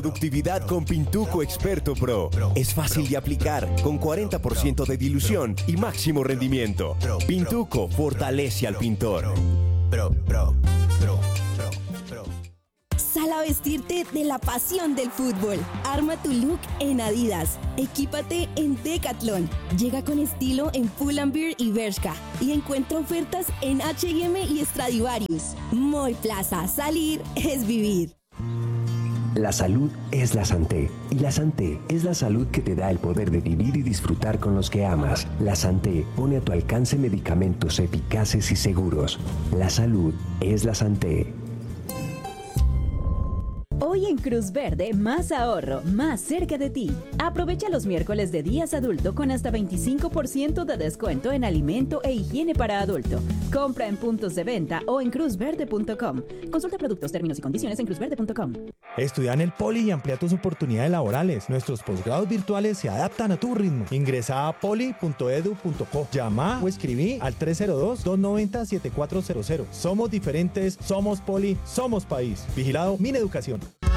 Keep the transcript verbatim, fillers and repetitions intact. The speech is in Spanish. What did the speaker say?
Productividad con Pintuco Experto Pro. Es fácil de aplicar, con cuarenta por ciento de dilución y máximo rendimiento. Pintuco fortalece al pintor. Pro, pro, pro, pro, pro. Sal a vestirte de la pasión del fútbol. Arma tu look en Adidas. Equípate en Decathlon. Llega con estilo en Pull&Bear y Bershka. Y encuentra ofertas en H y M y Stradivarius. Mall Plaza. Salir es vivir. La salud es la Santé, y la Santé es la salud que te da el poder de vivir y disfrutar con los que amas. La Santé pone a tu alcance medicamentos eficaces y seguros. La salud es la Santé. Hoy en Cruz Verde, más ahorro, más cerca de ti. Aprovecha los miércoles de Días Adulto con hasta veinticinco por ciento de descuento en alimento e higiene para adulto. Compra en puntos de venta o en cruz verde punto com. Consulta productos, términos y condiciones en cruz verde punto com. Estudia en el Poli y amplía tus oportunidades laborales. Nuestros posgrados virtuales se adaptan a tu ritmo. Ingresa a poli punto edu punto co. Llama o escribí al tres cero dos, dos nueve cero, siete cuatro cero cero. Somos diferentes, somos Poli, somos país. Vigilado Mineducación.